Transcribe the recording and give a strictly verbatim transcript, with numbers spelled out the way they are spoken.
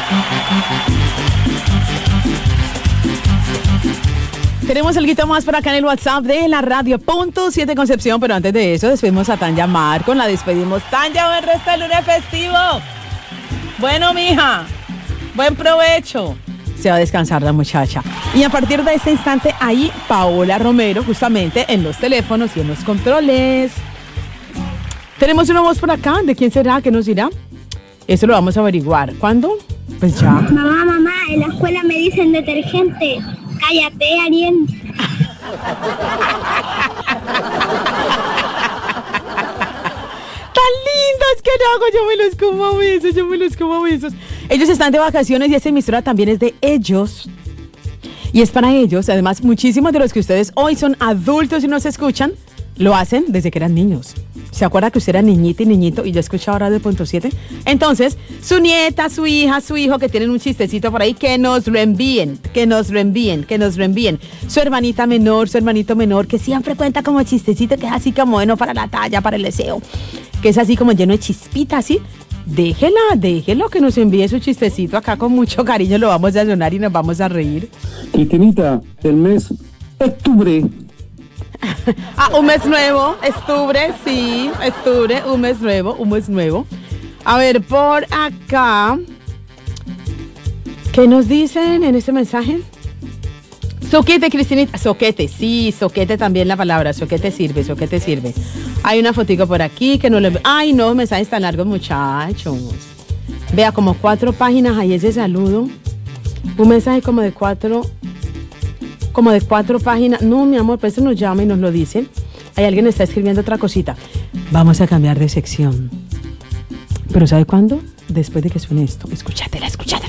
Tenemos algo más por acá en el WhatsApp de la radio. Punto siete Concepción, pero antes de eso despedimos a Tanya Marco. La despedimos. Tanya, buen resto del lunes festivo. Bueno, mija, buen provecho. Se va a descansar la muchacha. Y a partir de este instante, ahí Paola Romero, justamente en los teléfonos y en los controles. Tenemos una voz por acá. ¿De quién será? ¿Qué nos dirá? Eso lo vamos a averiguar. ¿Cuándo? Pues ya. Mamá, mamá, en la escuela me dicen detergente. Cállate, Ariel. Tan lindos que no hago, yo me los como a besos, yo me los como a besos. Ellos están de vacaciones y esta emisora también es de ellos. Y es para ellos. Además, muchísimos de los que ustedes hoy son adultos y nos escuchan, lo hacen desde que eran niños. ¿Se acuerda que usted era niñita y niñito y yo escuchaba Radio Punto siete? Entonces, su nieta, su hija, su hijo que tienen un chistecito por ahí, que nos lo envíen, que nos lo envíen, que nos lo envíen. Su hermanita menor, su hermanito menor, que siempre cuenta como chistecito, que es así como bueno para la talla, para el deseo, que es así como lleno de chispita, así. Déjela, déjelo que nos envíe su chistecito acá con mucho cariño, lo vamos a sonar y nos vamos a reír. Cristinita, el mes octubre. Ah, un mes nuevo, octubre, sí, octubre, un mes nuevo, un mes nuevo. A ver, por acá, ¿qué nos dicen en este mensaje? Soquete, Cristinita, soquete, sí, soquete también la palabra, soquete sirve, soquete sirve. Hay una fotico por aquí que no le... Ay, no, mensajes tan largos, muchachos. Vea, como cuatro páginas ahí ese saludo. Un mensaje como de cuatro... como de cuatro páginas. No, mi amor, pues eso nos llama y nos lo dice. Hay alguien que está escribiendo otra cosita. Vamos a cambiar de sección. ¿Pero sabe cuándo? Después de que suene esto. Escúchatela, escúchatela.